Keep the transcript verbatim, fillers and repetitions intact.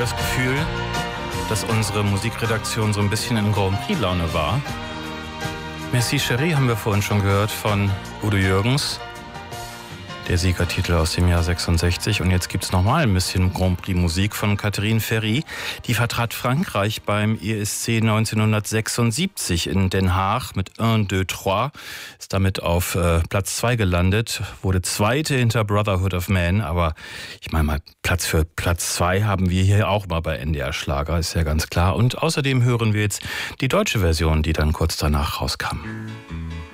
das Gefühl, dass unsere Musikredaktion so ein bisschen in Grand Prix-Laune war. Merci Chérie haben wir vorhin schon gehört von Udo Jürgens. Der Siegertitel aus dem Jahr sechsundsechzig. Und jetzt gibt's nochmal ein bisschen Grand Prix Musik von Catherine Ferry. Die vertrat Frankreich beim E S C neunzehnhundertsechsundsiebzig in Den Haag mit eins, zwei, drei. Ist damit auf äh, Platz zwei gelandet. Wurde Zweite hinter Brotherhood of Man. Aber ich meine mal, Platz für Platz zwei haben wir hier auch mal bei N D R Schlager. Ist ja ganz klar. Und außerdem hören wir jetzt die deutsche Version, die dann kurz danach rauskam.